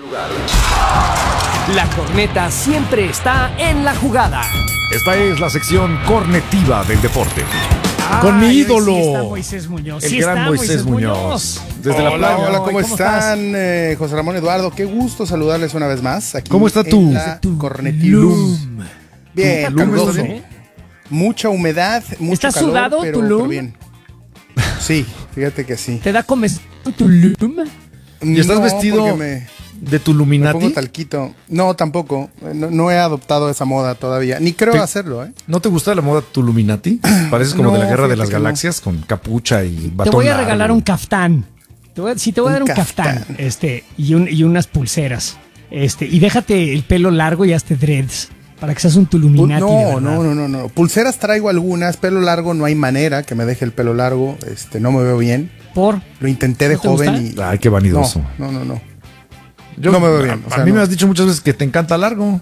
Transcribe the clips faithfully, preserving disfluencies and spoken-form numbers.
La corneta siempre está en la jugada. Esta es la sección cornetiva del deporte. Ay, Con mi ídolo, sí está Moisés Muñoz. el Sí gran está Moisés Muñoz. Desde la Hola, playa. hola, ¿cómo, ¿Cómo están? Eh, José Ramón Eduardo, qué gusto saludarles una vez más. Aquí ¿Cómo está en tú? la Cornetilum. Bien, Tulum, caluroso. ¿está bien? Mucha humedad, mucho ¿Estás calor, sudado, pero, Tulum? pero bien. Sí, fíjate que sí. ¿Te da comezón Tulum? ¿Y estás No, vestido porque me, de me Tuluminati? pongo talquito. No, tampoco. No, no he adoptado esa moda todavía. Ni creo ¿Te- hacerlo, ¿eh? ¿No te gusta la moda Tuluminati? Pareces como de la No, Guerra de fíjate las que no. Galaxias con capucha y batón Te voy a largo. regalar un caftán. Te voy a- sí, te voy a Un dar un caftán, caftán. este, y, un- y unas pulseras. Este, y déjate el pelo largo y hazte dreads. Para que seas un Tuluminati. de No, verdad. no, no, no, no. Pulseras traigo algunas, pelo largo no hay manera que me deje el pelo largo. Este, no me veo bien. ¿Por? Lo intenté de ¿No te joven gusta? y. Ay, qué vanidoso. No, no, no, no. Yo- no me veo bien, A, o sea, a mí no. me has dicho muchas veces que te encanta largo.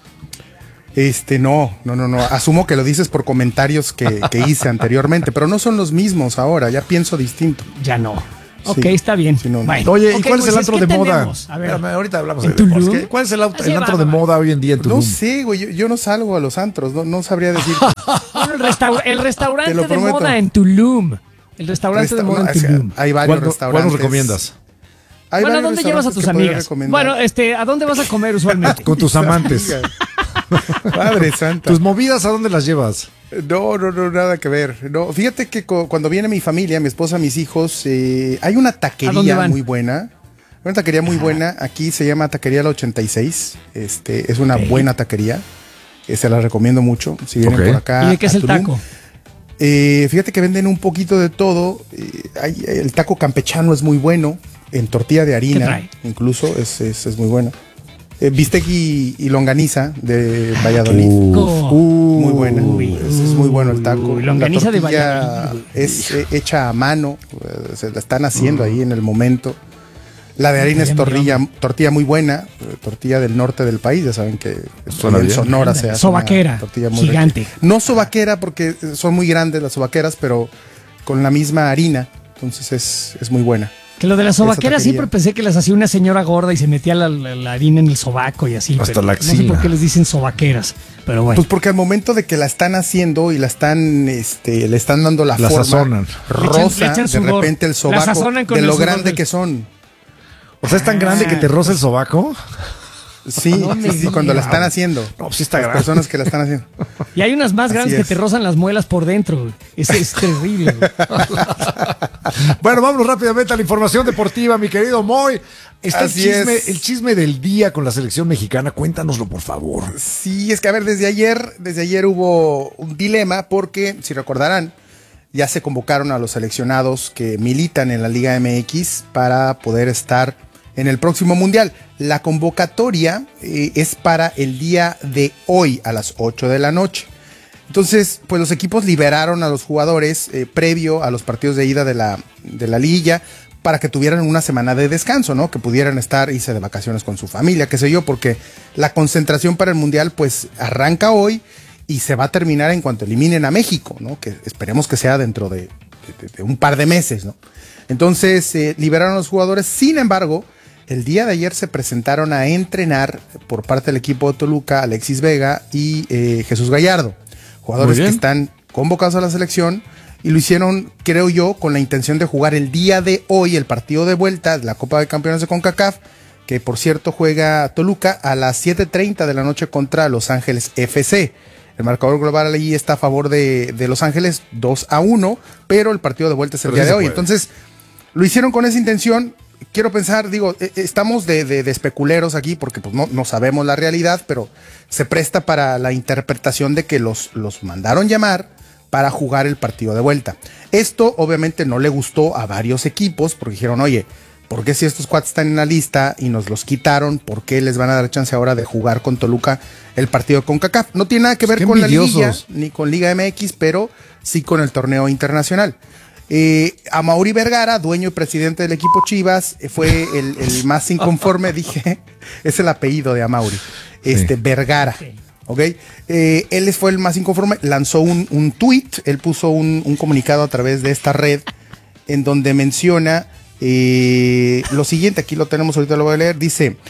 Este, no, no, no, no. Asumo que lo dices por comentarios que, que hice anteriormente, pero no son los mismos ahora. Ya pienso distinto. Ya no. Ok, Sí. está bien. Sí, no, no. Bueno. Oye, ¿y Ok, cuál es el Moisés, antro ¿qué de moda? tenemos? A ver. Espérame, ahorita hablamos ¿En de deportes. Tulum? ¿Qué- ¿Cuál es el, auto- Así el va, antro va, de va. moda hoy en día en Tulum? No sé, güey. Yo, yo no salgo a los antros. No, no sabría decir. Bueno, el, restaur- el restaurante Te lo de prometo. moda en Tulum. El restaurante de Resta- moda en no, es que Tulum. hay varios ¿Cuál, no- restaurantes. ¿Cuál nos recomiendas? Hay Bueno, ¿a varios dónde llevas a restaurantes tus que podría amigas? recomendar. Bueno, este, ¿a dónde vas a comer usualmente? Con tus amantes. Padre santa. ¿Tus movidas a dónde las llevas? No, no, no, nada que ver. No, fíjate que cu- cuando viene mi familia, mi esposa, mis hijos, eh, hay una ¿A dónde taquería van? muy buena. Una taquería muy buena. Aquí se llama Taquería La ochenta y seis. Este, es una Ok. buena taquería. Eh, se la recomiendo mucho. Si vienen Ok. por acá. ¿Y de qué es a el Tulum. taco? Eh, fíjate que venden un poquito de todo. Eh, hay- el taco campechano es muy bueno. En tortilla de harina, trae? incluso, es, es, es muy bueno. Eh, bistec y, y longaniza de Valladolid. Uh, Muy buena. Uy, es, es muy bueno el taco. uy, longaniza La de tortilla Valladolid. es eh, hecha a mano. eh, se la están haciendo ahí en el momento. La de harina Ya es me dio tortilla, tortilla muy buena. eh, Tortilla del norte del país. Ya saben que Suena en bien. Sonora se hace Sobaquera, una tortilla muy rica. gigante. No sobaquera porque son muy grandes las sobaqueras, pero con la misma harina. Entonces es, es muy buena. Que lo de las sobaqueras taquería. siempre pensé que las hacía una señora gorda y se metía la, la- la harina en el sobaco y así. Hasta pero la no sé axila. por qué les dicen sobaqueras. Pero bueno. Pues porque al momento de que la están haciendo y la están, este, le están dando la, La forma sazonan. Le echan- rosa, le echan de sudor. repente el La sobaco, sazonan con de el lo sudor grande del- que son. O sea, es tan grande que te roza el sobaco. Sí, No me sí, sí, cuando la digas. están haciendo. No, pues sí está Las grande. personas que la están haciendo. Y hay unas más Así grandes que es. te rozan las muelas por dentro. güey. Es, es terrible. güey. Bueno, vámonos rápidamente a la información deportiva, mi querido Moy. Está el Así chisme, es. el chisme del día con la selección mexicana. Cuéntanoslo, por favor. Sí, es que a ver, desde ayer, desde ayer hubo un dilema porque, si recordarán, ya se convocaron a los seleccionados que militan en la Liga M X para poder estar en el próximo Mundial. La convocatoria eh, es para el día de hoy a las ocho de la noche. Entonces, pues los equipos liberaron a los jugadores eh, previo a los partidos de ida de la, de la liguilla para que tuvieran una semana de descanso, ¿no? Que pudieran estar, irse de vacaciones con su familia, qué sé yo, porque la concentración para el Mundial pues arranca hoy y se va a terminar en cuanto eliminen a México, ¿no? Que esperemos que sea dentro de, de- de un par de meses, ¿no? Entonces, eh, liberaron a los jugadores. Sin embargo, el día de ayer se presentaron a entrenar por parte del equipo de Toluca Alexis Vega y eh, Jesús Gallardo, jugadores Muy bien. que están convocados a la selección y lo hicieron, creo yo, con la intención de jugar el día de hoy el partido de vuelta de la Copa de Campeones de CONCACAF, que por cierto juega Toluca a las siete treinta de la noche contra Los Ángeles F C. El marcador global allí está a favor de, de Los Ángeles dos a uno, pero el partido de vuelta es el Pero día sí de se hoy. puede. Entonces, lo hicieron con esa intención. Quiero pensar, digo, eh, estamos de, de, de especuleros aquí porque pues no, no sabemos la realidad, pero se presta para la interpretación de que los, los mandaron llamar para jugar el partido de vuelta. Esto obviamente no le gustó a varios equipos porque dijeron, oye, ¿por qué si estos cuates están en la lista y nos los quitaron, por qué les van a dar chance ahora de jugar con Toluca el partido de CONCACAF? No tiene nada que ver Qué con la Liga envidiosos. ni con Liga M X, pero sí con el torneo internacional. Eh, Amaury Vergara, dueño y presidente del equipo Chivas, eh, fue el, el más inconforme, dije, es el apellido de Amaury, este, Sí. Vergara. Ok. ¿Ok? Eh, él fue el más inconforme, lanzó un, un tweet, él puso un, un comunicado a través de esta red en donde menciona eh, lo siguiente, aquí lo tenemos, ahorita lo voy a leer, dice: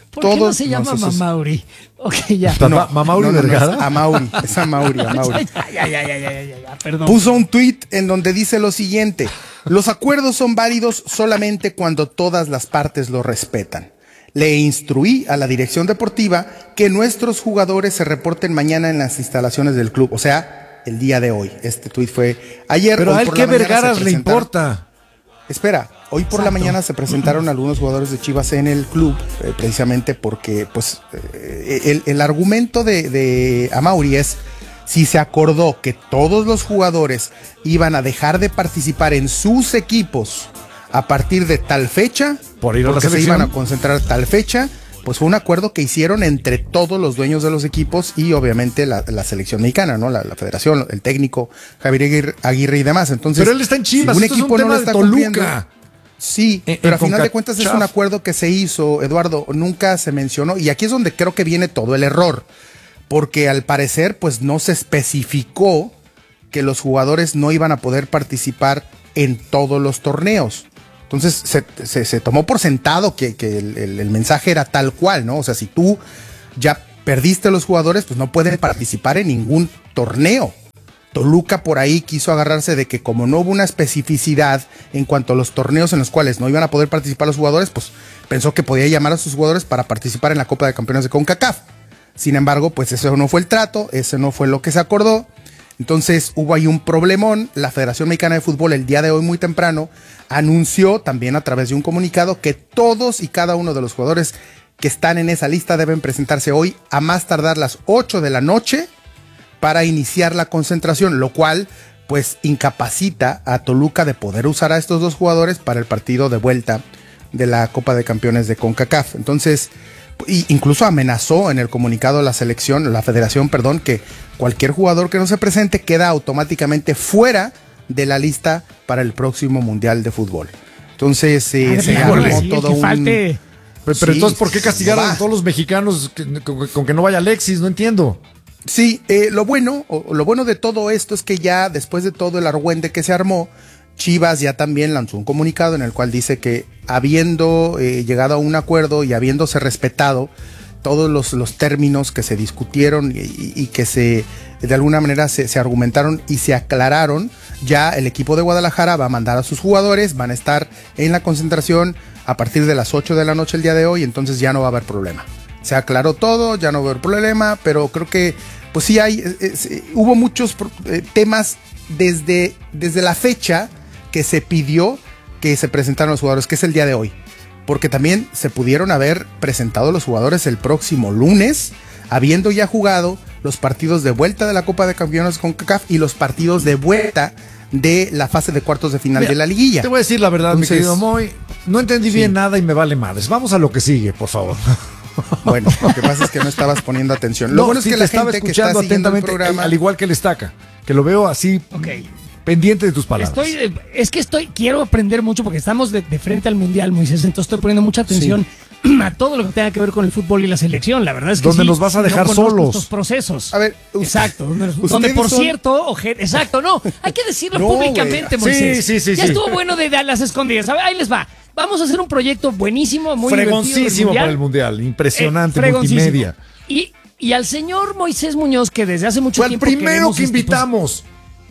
¿Por qué no se llama nosotros- Mamauri? Ok, ya. No, Ma- Mamauri no, no, no, Vergara. es Amauri, es Amauri, Amauri. Ya, ya, ya, ya, ya, ya, ya, perdón. Puso un tuit en donde dice lo siguiente: los acuerdos son válidos solamente cuando todas las partes lo respetan. Le instruí a la dirección deportiva que nuestros jugadores se reporten mañana en las instalaciones del club, o sea, el día de hoy. Este tuit fue ayer. Pero hoy a él por qué la mañana Vergaras se le presentaron- importa. Espera, hoy por la Exacto. mañana se presentaron algunos jugadores de Chivas en el club, eh, precisamente porque pues eh, el, el argumento de, de Amauri es: si se acordó que todos los jugadores iban a dejar de participar en sus equipos a partir de tal fecha, Por ir a la porque se selección. iban a concentrar tal fecha, pues fue un acuerdo que hicieron entre todos los dueños de los equipos y obviamente la, la selección mexicana, ¿no? La, la federación, el técnico, Javier Aguirre, Aguirre y demás. Entonces, Pero él está en Chivas, si un esto es un equipo no tema lo de está Toluca. cumpliendo, sí, En- pero en a final de Concacaf. cuentas es un acuerdo que se hizo, Eduardo, nunca se mencionó, y aquí es donde creo que viene todo el error, porque al parecer pues no se especificó que los jugadores no iban a poder participar en todos los torneos. Entonces se, se- se tomó por sentado que, que el, el- el mensaje era tal cual, ¿no? O sea, si tú ya perdiste a los jugadores, pues no pueden participar en ningún torneo. Toluca por ahí quiso agarrarse de que como no hubo una especificidad en cuanto a los torneos en los cuales no iban a poder participar los jugadores, pues pensó que podía llamar a sus jugadores para participar en la Copa de Campeones de CONCACAF. Sin embargo, pues eso no fue el trato, ese no fue lo que se acordó. Entonces hubo ahí un problemón. La Federación Mexicana de Fútbol el día de hoy muy temprano anunció también a través de un comunicado que todos y cada uno de los jugadores que están en esa lista deben presentarse hoy a más tardar las ocho de la noche para iniciar la concentración, lo cual pues incapacita a Toluca de poder usar a estos dos jugadores para el partido de vuelta de la Copa de Campeones de CONCACAF. Entonces, y incluso amenazó en el comunicado la selección, la federación, perdón, que cualquier jugador que no se presente queda automáticamente fuera de la lista para el próximo Mundial de Fútbol. Entonces, eh, Ah, se pero armó sí, todo que un... falte. Pero, pero Sí, entonces, ¿por qué castigaron va. a todos los mexicanos que- con, con que no vaya Alexis? No entiendo. Sí, eh, lo bueno, o, lo bueno de todo esto es que ya después de todo el argüende que se armó, Chivas ya también lanzó un comunicado en el cual dice que habiendo eh, llegado a un acuerdo y habiéndose respetado todos los, los términos que se discutieron y, y- y que se de alguna manera se, se argumentaron y se aclararon, ya el equipo de Guadalajara va a mandar a sus jugadores, van a estar en la concentración a partir de las ocho de la noche el día de hoy, entonces ya no va a haber problema. Se aclaró todo, ya no va a haber problema, pero creo que pues sí hay, eh, eh, hubo muchos pro- eh, temas desde, desde la fecha que se pidió que se presentaran los jugadores, que es el día de hoy. Porque también se pudieron haber presentado los jugadores el próximo lunes, habiendo ya jugado los partidos de vuelta de la Copa de Campeones con CONCACAF y los partidos de vuelta de la fase de cuartos de final Mira, de la liguilla. Te voy a decir la verdad, Entonces, mi querido Moy. No entendí bien nada y me vale madres. Vamos a lo que sigue, por favor. Bueno, lo que pasa es que no estabas poniendo atención. Lo No, bueno es sí que te la estaba gente que está escuchando siguiendo el atentamente, programa... al igual que el Estaca, que lo veo así Ok. pendiente de tus palabras. Estoy, eh, es que estoy, quiero aprender mucho porque estamos de, de frente al Mundial, Moisés, entonces estoy poniendo mucha atención a todo lo que tenga que ver con el fútbol y la selección. La verdad es que Donde sí, nos vas a no dejar conozco solos. estos procesos. A ver, usted- exacto. Donde, ustedes donde, por son- cierto, oje- exacto, no, hay que decirlo No, públicamente, güey. Moisés. Sí, sí, sí, Ya sí. estuvo bueno de, de las escondidas. A ver, ahí les va. Vamos a hacer un proyecto buenísimo, muy Fregoncísimo divertido del para el Mundial. Impresionante, Eh, fregoncísimo. multimedia. Y, y al señor Moisés Muñoz, que desde hace mucho Fue el tiempo primero queremos, que este, pues, invitamos.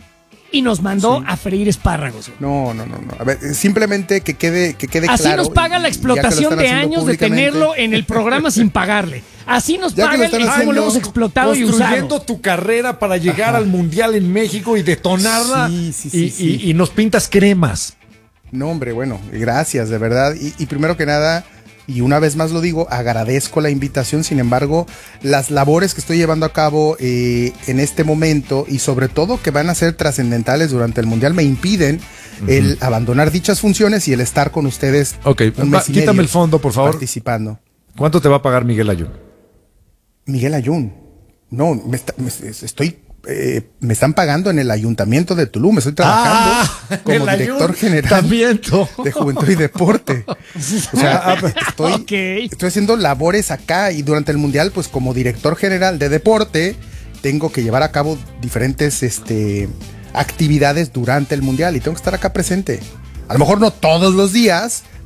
y nos mandó a freír espárragos. No, no, no, no. A ver, simplemente que quede, que quede Así claro. nos paga y- la y ya que lo explotación están de haciendo años de públicamente- tenerlo en el programa sin pagarle. Así nos Ya que lo pagan están y cómo haciendo, lo hemos explotado y Construyendo usado. tu carrera para llegar al Mundial en México y detonarla. Sí, sí, sí, y, sí. y- y nos pintas cremas. No, hombre, bueno, gracias, de verdad. Y, y primero que nada, y una vez más lo digo, agradezco la invitación. Sin embargo, las labores que estoy llevando a cabo eh, en este momento y sobre todo que van a ser trascendentales durante el Mundial me impiden el abandonar dichas funciones y el estar con ustedes. Ok, un va, mes y quítame medio el fondo, por favor. Participando. ¿Cuánto te va a pagar Miguel Ayun? Miguel Ayun. No, me está- me- estoy. eh, me están pagando en el ayuntamiento de Tulum. Estoy trabajando Ah, como el director Ayun general también, de Juventud y Deporte. O sea, estoy, Ok. estoy haciendo labores acá y durante el Mundial, pues como director general de deporte, tengo que llevar a cabo diferentes este, actividades durante el Mundial y tengo que estar acá presente. A lo mejor no todos los días,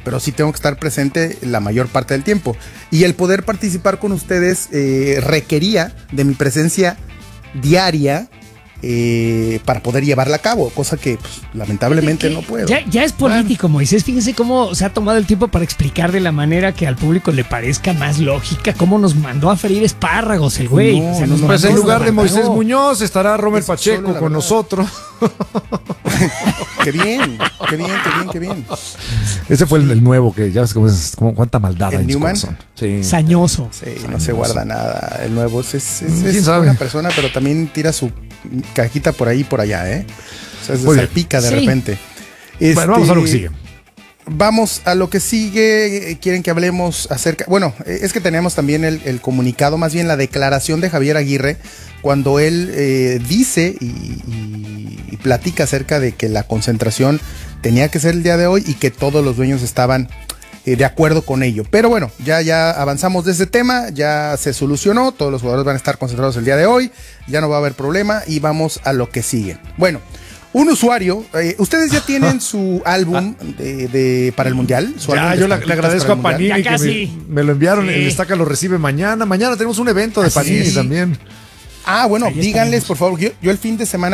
pero sí tengo que estar presente la mayor parte del tiempo. Y el poder participar con ustedes eh, requería de mi presencia diaria eh, para poder llevarla a cabo, cosa que pues, lamentablemente no puedo. Ya, ya es político, bueno. Moisés. Fíjense cómo se ha tomado el tiempo para explicar de la manera que al público le parezca más lógica, cómo nos mandó a freír espárragos el güey. No, o sea, no, nos no, Pues mandó- en lugar de nos Moisés mandó. Muñoz estará Robert Es solo Pacheco la con verdad. nosotros. Qué bien, qué bien, qué bien, qué bien. Ese fue el, el nuevo, que ya ves cómo es, cómo- cuánta maldad ¿El hay en su Newman? corazón. Sí. Sañoso. Sí, no se guarda nada. El nuevo es, es, es, ¿Quién es sabe? una persona, pero también tira su cajita por ahí y por allá, ¿eh? O sea, se Muy bien. salpica de Sí. repente. Bueno, vamos a lo que Este, sigue. Vamos a lo que sigue. Eh, Quieren que hablemos acerca. Bueno, eh, es que tenemos también el, el comunicado, más bien la declaración de Javier Aguirre, cuando él eh, dice y, y- y platica acerca de que la concentración tenía que ser el día de hoy y que todos los dueños estaban eh, de acuerdo con ello. Pero bueno, ya, ya avanzamos de ese tema, ya se solucionó, todos los jugadores van a estar concentrados el día de hoy, ya no va a haber problema y vamos a lo que sigue. Bueno. Un usuario, eh, ustedes ya tienen su álbum de, de- para el Mundial. Su álbum Ya, de yo le, le estampitas agradezco para a el Mundial. Panini Ya que casi. me, me lo enviaron. Sí. El Estaca lo recibe mañana. Mañana tenemos un evento de Así Panini es. también. Ah, bueno, Ahí díganles, estaremos. por favor, yo, yo el fin de semana